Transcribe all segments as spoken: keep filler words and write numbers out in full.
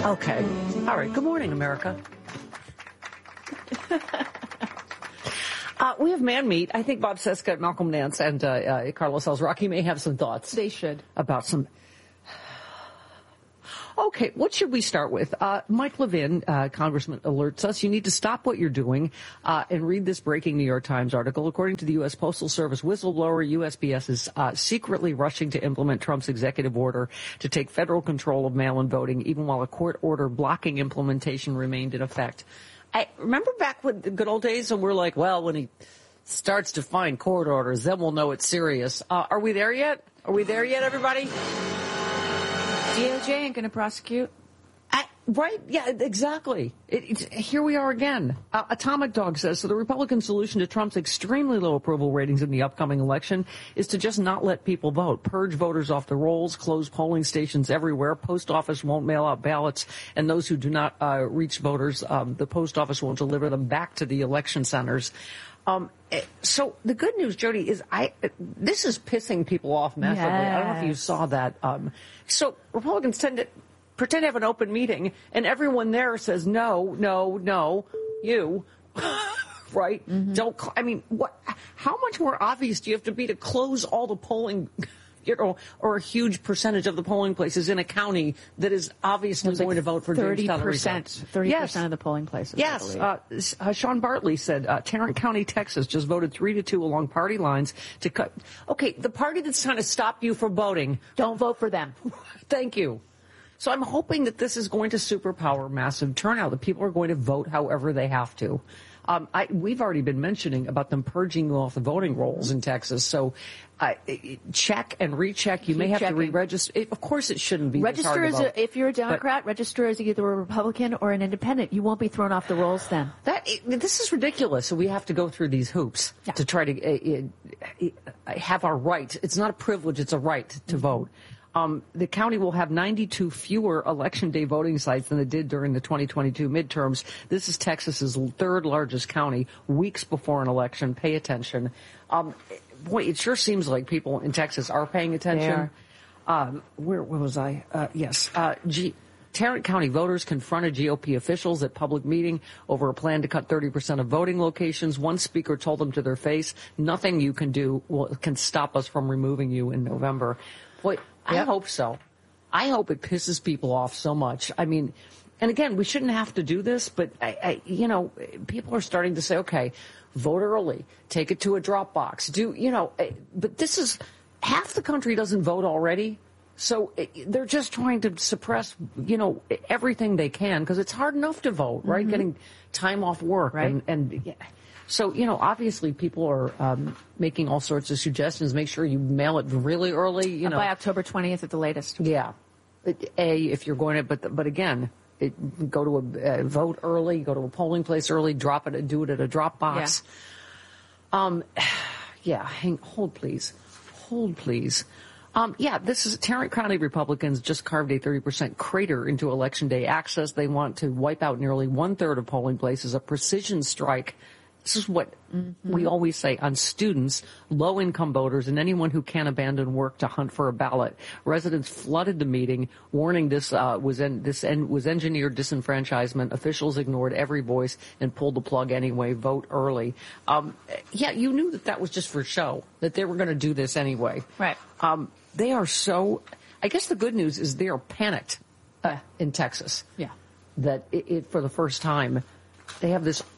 Okay. All right. Good morning, America. uh, we have Man Meat. I think Bob Cesca, Malcolm Nance, and uh, uh, Carlos Alzraki may have some thoughts. They should. About some... Okay, what should we start with? Uh, Mike Levin, uh, Congressman, alerts us you need to stop what you're doing uh, and read this breaking New York Times article. According to the U S. Postal Service whistleblower, U S P S is uh, secretly rushing to implement Trump's executive order to take federal control of mail-in voting, even while a court order blocking implementation remained in effect. I remember back with the good old days when we're like, well, when he starts to find court orders, then we'll know it's serious. Uh, are we there yet? Are we there yet, everybody? D O J ain't going to prosecute. I, right? Yeah, exactly. It, it's, here we are again. Uh, Atomic Dog says, so the Republican solution to Trump's extremely low approval ratings in the upcoming election is to just not let people vote, purge voters off the rolls, close polling stations everywhere, post office won't mail out ballots, and those who do not uh, reach voters, um, the post office won't deliver them back to the election centers. Um, so the good news, Jody, is I this is pissing people off massively. Yes. I don't know if you saw that. Um, so Republicans tend to pretend to have an open meeting, and everyone there says no, no, no, you, right? Mm-hmm. Don't. I mean, what? How much more obvious do you have to be to close all the polling? You know, or a huge percentage of the polling places in a county that is obviously like going to vote for thirty percent, thirty percent yes. of the polling places. Yes. Uh, uh, Sean Bartley said uh, Tarrant County, Texas, just voted three to two along party lines to cut. Okay, the party that's trying to stop you from voting, don't vote for them. Thank you. So I'm hoping that this is going to superpower massive turnout, that people are going to vote however they have to. Um, I, we've already been mentioning about them purging you off the voting rolls in Texas. So uh, check and recheck. You Keep may have checking. to re-register. Of course, it shouldn't be. Register as as a, if you're a Democrat, but, register as either a Republican or an independent. You won't be thrown off the rolls then. That this is ridiculous. So we have to go through these hoops yeah. to try to uh, uh, have our right. It's not a privilege; it's a right to mm-hmm. vote. Um, the county will have ninety-two fewer Election Day voting sites than it did during the twenty twenty-two midterms. This is Texas's third largest county, weeks before an election. Pay attention. Um, boy, it sure seems like people in Texas are paying attention. Um, where, where was I? Uh, yes. Uh, G- Tarrant County voters confronted G O P officials at public meeting over a plan to cut thirty percent of voting locations. One speaker told them to their face, nothing you can do will, can stop us from removing you in November. Boy, I yep. hope so. I hope it pisses people off so much. I mean, and again, we shouldn't have to do this, but, I, I, you know, people are starting to say, okay, vote early, take it to a drop box, do, you know, but this is, half the country doesn't vote already. So they're just trying to suppress, you know, everything they can because it's hard enough to vote, right? Mm-hmm. Getting time off work. Right. And, and yeah. So, you know, obviously people are um, making all sorts of suggestions. Make sure you mail it really early, you know. By October twentieth at the latest. Yeah. A, if you're going to, but but again, it, go to a uh, vote early, go to a polling place early, drop it, do it at a drop box. Yeah. Um, yeah, hang, hold please. Hold please. Um, yeah, this is Tarrant County Republicans just carved a thirty percent crater into Election Day access. They want to wipe out nearly one third of polling places, a precision strike. This is what mm-hmm. we always say on students, low-income voters, and anyone who can't abandon work to hunt for a ballot. Residents flooded the meeting, warning this uh, was en- this en- was engineered disenfranchisement. Officials ignored every voice and pulled the plug anyway. Vote early. Um, yeah, you knew that that was just for show, that they were going to do this anyway. Right. Um, they are so. I guess the good news is they are panicked uh, in Texas. Yeah. That it, it for the first time they have this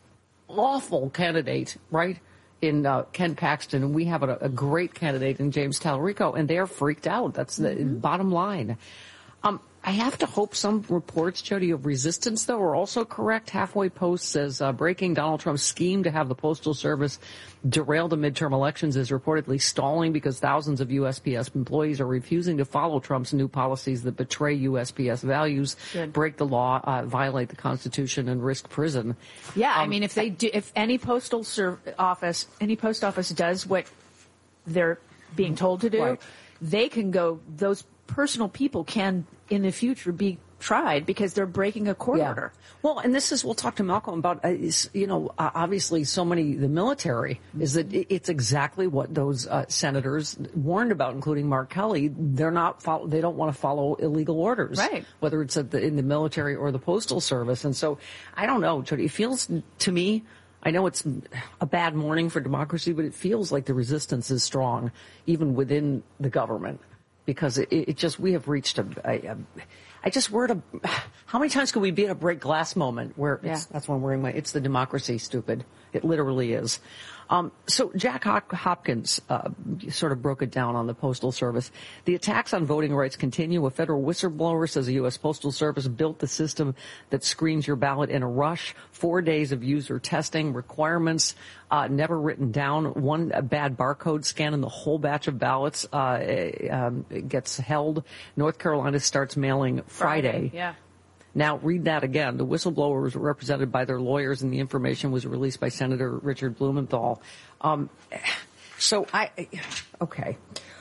awful candidate, right, in uh, Ken Paxton, and we have a, a great candidate in James Talarico, and they're freaked out. That's the mm-hmm. bottom line. Um, I have to hope some reports, Jody, of resistance, though, are also correct. Halfway Post says uh, breaking Donald Trump's scheme to have the Postal Service derail the midterm elections is reportedly stalling because thousands of U S P S employees are refusing to follow Trump's new policies that betray U S P S values, Good. break the law, uh, violate the Constitution, and risk prison. Yeah, um, I mean, if they do, if any postal serv- office, any post office does what they're being told to do, right. they can go. Those personal people can in the future be tried because they're breaking a court yeah. order. Well, and this is, we'll talk to Malcolm about, uh, is, you know, uh, obviously so many, the military, is that it, it's exactly what those uh, senators warned about, including Mark Kelly. They're not, follow, they don't want to follow illegal orders. Right. Whether it's at the, in the military or the Postal Service. And so, I don't know, Jody, it feels to me, I know it's a bad morning for democracy, but it feels like the resistance is strong, even within the government. Because it, it just, we have reached a, a, a I just, we're at a, how many times could we be at a break glass moment where, it's, yeah. that's why I'm wearing my, it's the democracy, stupid. It literally is. Um, so Jack Hopkins uh, sort of broke it down on the Postal Service. The attacks on voting rights continue. A federal whistleblower says the U S Postal Service built the system that screens your ballot in a rush. Four days of user testing, requirements uh, never written down. One a bad barcode scan and the whole batch of ballots uh, um, gets held. North Carolina starts mailing Friday. Friday yeah. Now, read that again. The whistleblower was represented by their lawyers, and the information was released by Senator Richard Blumenthal. Um, so I, okay.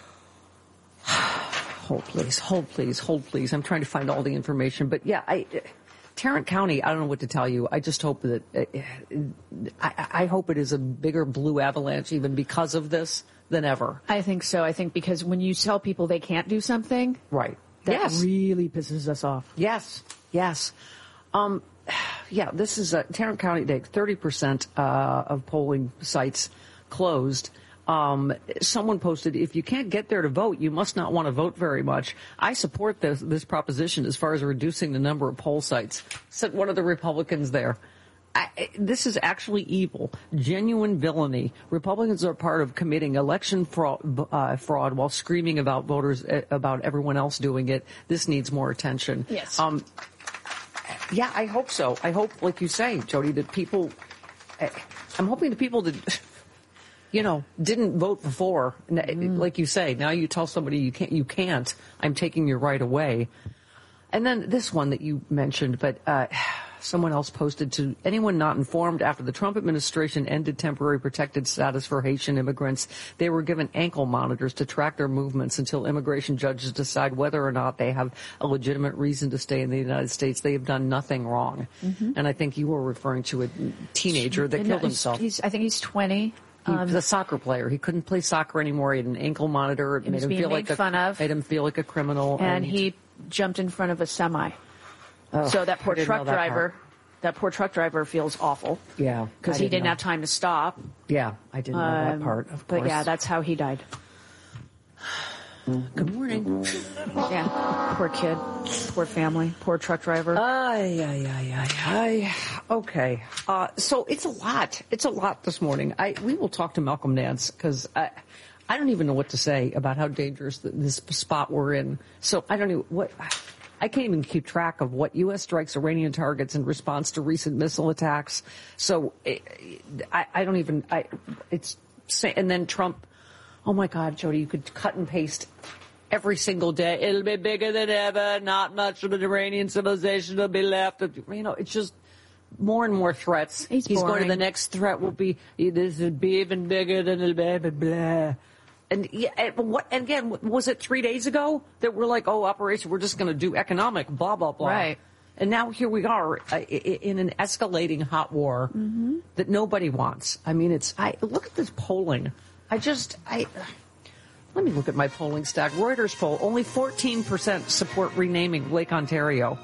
Hold, please. Hold, please. Hold, please. I'm trying to find all the information. But, yeah, I, Tarrant County, I don't know what to tell you. I just hope that, I, I hope it is a bigger blue avalanche even because of this than ever. I think so. I think because when you tell people they can't do something. Right. That yes. really pisses us off. Yes. Yes. Um, yeah, this is uh, Tarrant County, thirty percent uh, of polling sites closed. Um, someone posted, if you can't get there to vote, you must not want to vote very much. I support this, this proposition as far as reducing the number of poll sites, said one of the Republicans there. I, this is actually evil, genuine villainy. Republicans are part of committing election fraud, uh, fraud while screaming about voters, uh, about everyone else doing it. This needs more attention. Yes. Um, yeah, I hope so. I hope, like you say, Jody, that people, I'm hoping the people that, you know, didn't vote before, mm. like you say, now you tell somebody you can't, you can't, I'm taking your right away. And then this one that you mentioned, but uh, someone else posted to anyone not informed after the Trump administration ended temporary protected status for Haitian immigrants, they were given ankle monitors to track their movements until immigration judges decide whether or not they have a legitimate reason to stay in the United States. They have done nothing wrong. Mm-hmm. And I think you were referring to a teenager that no, killed he's, himself. He's, I think he's twenty. He Um, was a soccer player. He couldn't play soccer anymore. He had an ankle monitor. It He made was him being feel made like a, fun of. made him feel like a criminal. And, and he jumped in front of a semi. Oh, so that poor I didn't truck know that driver, part. that poor truck driver feels awful. Yeah, because he didn't know. have time to stop. Yeah, I didn't know Um, that part. Of course. But yeah, that's how he died. Good morning. Yeah, poor kid, poor family, poor truck driver. Ay, ay, ay, ay, ay. Okay. Uh, so it's a lot. It's a lot this morning. I, we will talk to Malcolm Nance because I, I don't even know what to say about how dangerous th- this spot we're in. So I don't know what, I can't even keep track of what U S strikes Iranian targets in response to recent missile attacks. So I, I don't even, I, it's, and then Trump, oh my God, Jody, you could cut and paste every single day. It'll be bigger than ever. Not much of the Iranian civilization will be left. You know, it's just more and more threats. He's, He's boring. going to the next threat will be, this will be even bigger than the blah, blah, blah. And yeah, and what, and again, was it three days ago that we're like, oh, operation, we're just going to do economic, blah, blah, blah. Right. And now here we are uh, in an escalating hot war mm-hmm. that nobody wants. I mean, it's, I look at this polling. I just, I, let me look at my polling stack. Reuters poll, only fourteen percent support renaming Lake Ontario.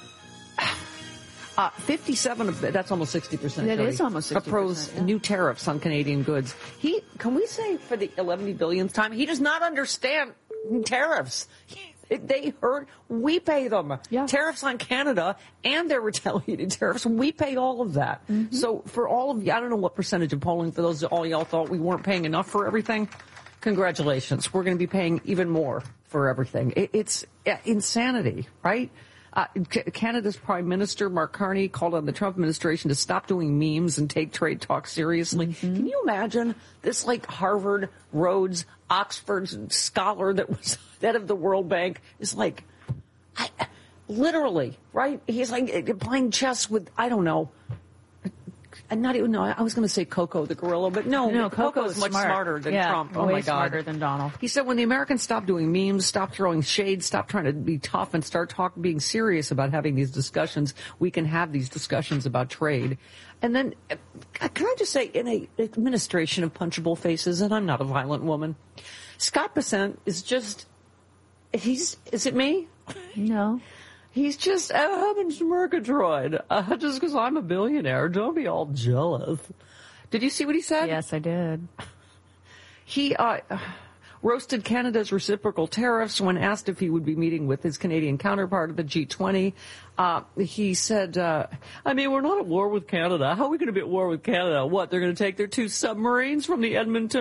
Uh, fifty-seven of that's almost sixty percent. That is almost sixty percent. Oppose yeah. new tariffs on Canadian goods. He, can we say for the eleven billionth time, he does not understand tariffs. They hurt. We pay them. Yeah. Tariffs on Canada and their retaliated tariffs. We pay all of that. Mm-hmm. So for all of you, I don't know what percentage of polling for those all y'all thought we weren't paying enough for everything. Congratulations. We're going to be paying even more for everything. It, it's insanity, right? Uh, C- Canada's Prime Minister, Mark Carney, called on the Trump administration to stop doing memes and take trade talk seriously. Mm-hmm. Can you imagine this, like, Harvard, Rhodes, Oxford scholar that was head of the World Bank is like, I, literally, right? He's like playing chess with, I don't know, And not even, no, I was going to say Coco the gorilla, but no, No, Coco Coco's is much smart. smarter than Yeah, Trump. Oh way my God. smarter than Donald. He said when the Americans stop doing memes, stop throwing shade, stop trying to be tough and start talk, being serious about having these discussions, we can have these discussions about trade. And then, uh, can I just say, in a administration of punchable faces, and I'm not a violent woman, Scott Bessent is just, he's, is it me? No. He's just, oh, heavens, Murgatroyd. Uh, just because I'm a billionaire, don't be all jealous. Did you see what he said? Yes, I did. He uh, roasted Canada's reciprocal tariffs when asked if he would be meeting with his Canadian counterpart at the G twenty. Uh, he said, uh, I mean, we're not at war with Canada. How are we going to be at war with Canada? What, they're going to take their two submarines from the Edmonton